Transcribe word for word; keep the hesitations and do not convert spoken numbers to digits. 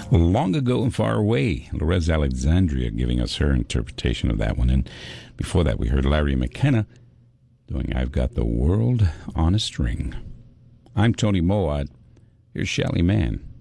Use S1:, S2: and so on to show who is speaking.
S1: Long Ago and Far Away, Lorez Alexandria giving us her interpretation of that one. And before that, we heard Larry McKenna doing I've Got the World on a String. I'm Tony Moad. Here's Shelly Manne.